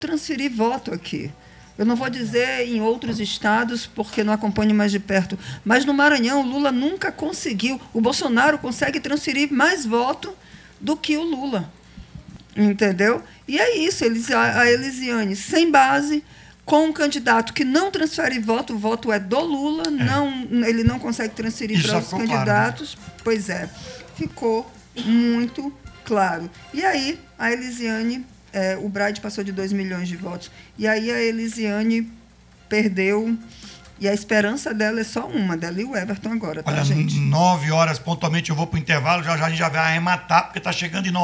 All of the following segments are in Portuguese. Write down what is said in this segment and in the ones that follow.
transferir voto aqui. Eu não vou dizer em outros estados, porque não acompanho mais de perto, mas no Maranhão o Lula nunca conseguiu. O Bolsonaro consegue transferir mais voto do que o Lula. Entendeu? E é isso, a Elisiane sem base, com um candidato que não transfere voto, o voto é do Lula, ele não consegue transferir para outros candidatos. Claro, né? Pois é, ficou muito claro. E aí, a Elisiane, o Braide passou de 2 milhões de votos, e aí a Elisiane perdeu, e a esperança dela é só uma, dela e o Everton agora, tá, gente? 9 horas pontualmente eu vou para o intervalo, já a gente já vai arrematar, porque está chegando em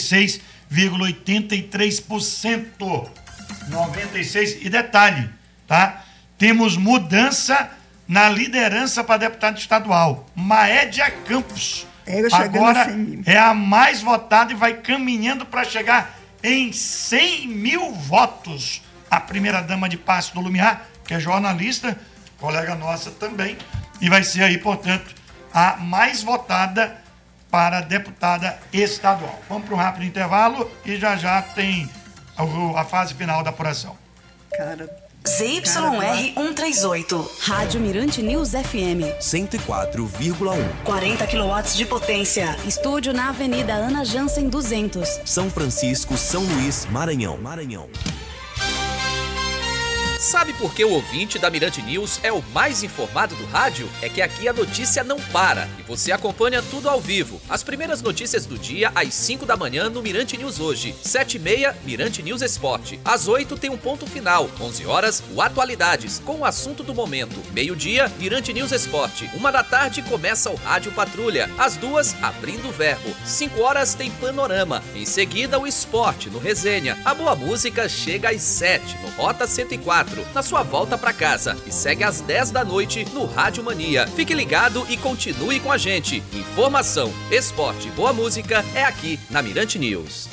96,83%. 96, e detalhe, tá? Temos mudança na liderança para deputado estadual. Maédia Campos agora é a mais votada e vai caminhando para chegar em 100 mil votos. A primeira-dama de Passo do Lumiar, que é jornalista, colega nossa também, e vai ser aí, portanto, a mais votada para deputada estadual. Vamos para um rápido intervalo e já tem a fase final da apuração. ZYR 138, Rádio Mirante News FM 104,1, 40 kW de potência. Estúdio na Avenida Ana Jansen 200, São Francisco, São Luís, Maranhão. Sabe por que o ouvinte da Mirante News é o mais informado do rádio? É que aqui a notícia não para e você acompanha tudo ao vivo. As primeiras notícias do dia às 5 da manhã no Mirante News Hoje. 7h30, Mirante News Esporte. Às 8 tem um ponto final. 11 horas, o Atualidades, com o assunto do momento. Meio-dia, Mirante News Esporte. 1 da tarde começa o Rádio Patrulha. Às 2, Abrindo o Verbo. 5 horas tem Panorama. Em seguida, o Esporte no Resenha. A boa música chega às 7 no Rota 104. Na sua volta para casa, e segue às 10 da noite no Rádio Mania. Fique ligado e continue com a gente. Informação, esporte e boa música é aqui na Mirante News.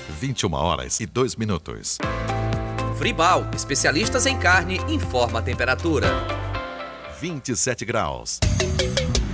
21h02. Fribal, especialistas em carne, informa a temperatura. 27 graus.